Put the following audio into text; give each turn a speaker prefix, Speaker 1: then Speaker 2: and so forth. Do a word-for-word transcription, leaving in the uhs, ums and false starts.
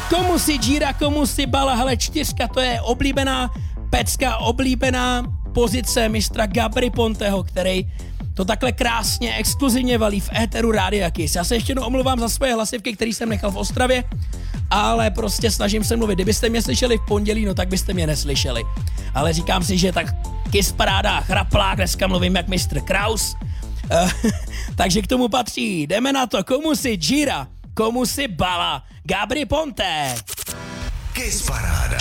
Speaker 1: Komu si Gira, komu si Bala, hele, čtyřka, to je oblíbená pecka, oblíbená pozice mistra Gabry Ponteho, který to takhle krásně, exkluzivně valí v éteru Rádia Kiss. Já se ještě jednou omluvám za svoje hlasivky, který jsem nechal v Ostravě, ale prostě snažím se mluvit. Kdybyste mě slyšeli v pondělí, no tak byste mě neslyšeli. Ale říkám si, že tak Kiss paráda, chraplák, dneska mluvím jak mistr Kraus. Takže k tomu patří, jdeme na to, komu si Gira, komu si Bala, Gabry Ponte.
Speaker 2: Kiss paráda.